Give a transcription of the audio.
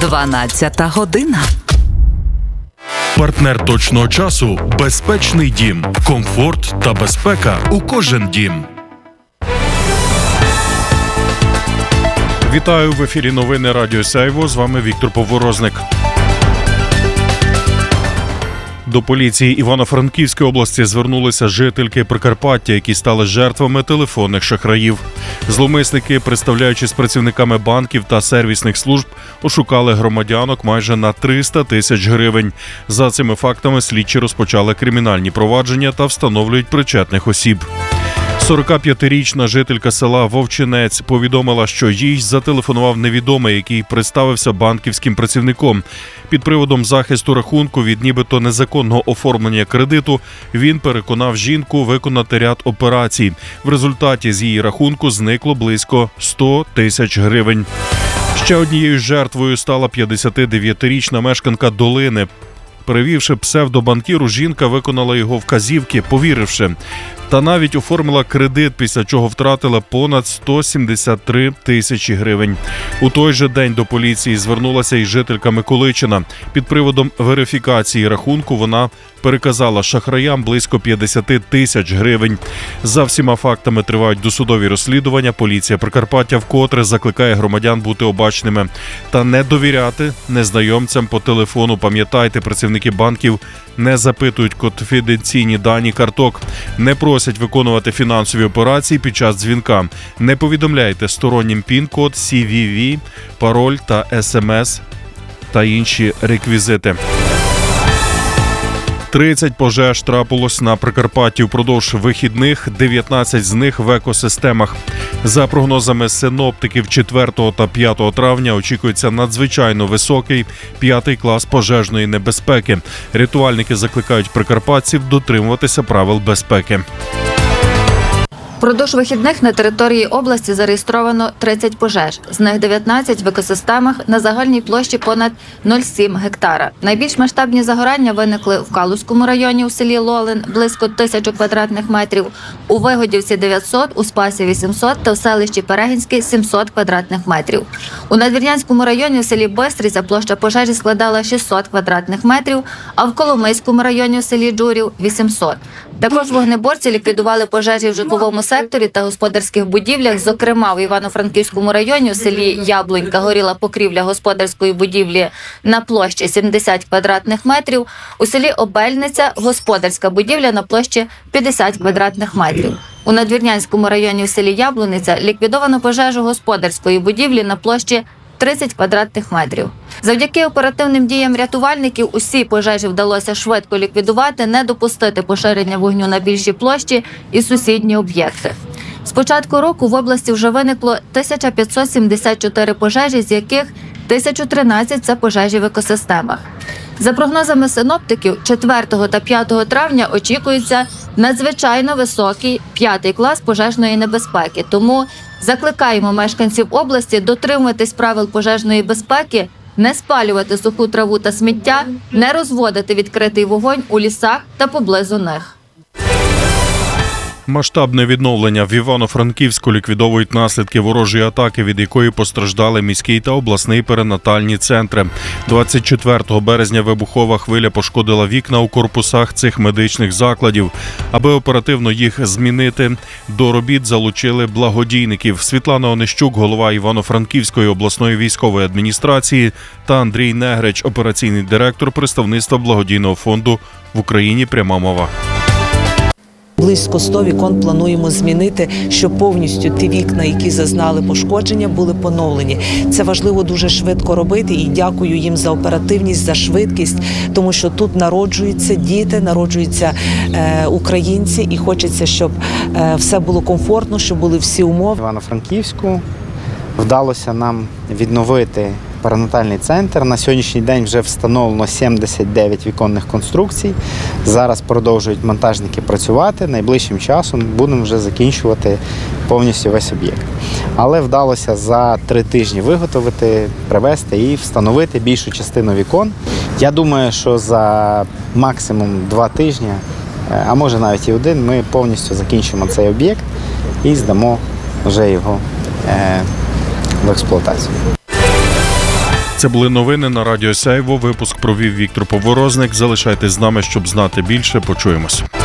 12 година. Партнер точного часу – безпечний дім. Комфорт та безпека у кожен дім. Вітаю, в ефірі новини Радіо Сяйво. З вами Віктор Поворозник. До поліції Івано-Франківської області звернулися жительки Прикарпаття, які стали жертвами телефонних шахраїв. Зловмисники, представляючись працівниками банків та сервісних служб, ошукали громадянок майже на 300 тисяч гривень. За цими фактами слідчі розпочали кримінальні провадження та встановлюють причетних осіб. 45-річна жителька села Вовчинець повідомила, що їй зателефонував невідомий, який представився банківським працівником. Під приводом захисту рахунку від нібито незаконного оформлення кредиту він переконав жінку виконати ряд операцій. В результаті з її рахунку зникло близько 100 тисяч гривень. Ще однією жертвою стала 59-річна мешканка Долини. Перевівши псевдобанкіру, жінка виконала його вказівки, повіривши. Та навіть оформила кредит, після чого втратила понад 173 тисячі гривень. У той же день до поліції звернулася і жителька Миколичина. Під приводом верифікації рахунку вона переказала шахраям близько 50 тисяч гривень. За всіма фактами тривають досудові розслідування. Поліція Прикарпаття вкотре закликає громадян бути обачними та не довіряти незнайомцям по телефону. Пам'ятайте, працівники банків не запитують конфіденційні дані карток, не просять виконувати фінансові операції під час дзвінка, не повідомляйте стороннім пін-код, CVV, пароль та СМС та інші реквізити. 30 пожеж трапилось на Прикарпатті впродовж вихідних, 19 з них в екосистемах. За прогнозами синоптиків, 4 та 5 травня очікується надзвичайно високий 5-й клас пожежної небезпеки. Рятувальники закликають прикарпатців дотримуватися правил безпеки. Впродовж вихідних на території області зареєстровано 30 пожеж. З них 19 в екосистемах на загальній площі понад 0,7 гектара. Найбільш масштабні загорання виникли в Калузькому районі у селі Лолин – близько 1000 квадратних метрів, у Вигодівці – 900, у Спасі – 800 та в селищі Перегінське – 700 квадратних метрів. У Надвірнянському районі у селі Бистриця площа пожежі складала 600 квадратних метрів, а в Коломийському районі у селі Джурів – 800. Також вогнеборці ліквідували пожежі в житловому секторі та господарських будівлях. Зокрема, в Івано-Франківському районі у селі Яблунька горіла покрівля господарської будівлі на площі 70 квадратних метрів. У селі Обельниця – господарська будівля на площі 50 квадратних метрів. У Надвірнянському районі у селі Яблуниця ліквідовано пожежу господарської будівлі на площі 30 квадратних метрів. Завдяки оперативним діям рятувальників усі пожежі вдалося швидко ліквідувати, не допустити поширення вогню на більші площі і сусідні об'єкти. З початку року в області вже виникло 1574 пожежі, з яких 1013 – це пожежі в екосистемах. За прогнозами синоптиків, 4 та 5 травня очікується надзвичайно високий 5-й клас пожежної небезпеки. Тому закликаємо мешканців області дотримуватись правил пожежної безпеки, не спалювати суху траву та сміття, не розводити відкритий вогонь у лісах та поблизу них. Масштабне відновлення. В Івано-Франківську ліквідовують наслідки ворожої атаки, від якої постраждали міський та обласний перинатальні центри. 24 березня вибухова хвиля пошкодила вікна у корпусах цих медичних закладів. Аби оперативно їх змінити, до робіт залучили благодійників. Світлана Онищук, голова Івано-Франківської обласної військової адміністрації, та Андрій Негрич, операційний директор представництва благодійного фонду в Україні «Пряма мова». Близько 100 вікон плануємо змінити, щоб повністю ті вікна, які зазнали пошкодження, були поновлені. Це важливо дуже швидко робити, і дякую їм за оперативність, за швидкість, тому що тут народжуються діти, народжуються українці, і хочеться, щоб все було комфортно, щоб були всі умови. В Івано-Франківську вдалося нам відновити перинатальний центр. На сьогоднішній день вже встановлено 79 віконних конструкцій. Зараз продовжують монтажники працювати. Найближчим часом будемо вже закінчувати повністю весь об'єкт. Але вдалося за 3 тижні виготовити, привезти і встановити більшу частину вікон. Я думаю, що за максимум 2 тижні, а може навіть і 1, ми повністю закінчимо цей об'єкт і здамо вже його в експлуатацію. Це були новини на Радіо Сяйво. Випуск провів Віктор Поворозник. Залишайтесь з нами, щоб знати більше. Почуємось.